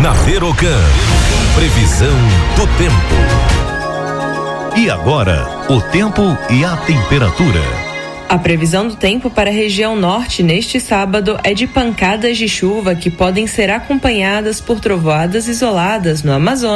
Na Verocan, previsão do tempo. E agora, o tempo e a temperatura. A previsão do tempo para a região norte neste sábado é de pancadas de chuva que podem ser acompanhadas por trovoadas isoladas no Amazonas.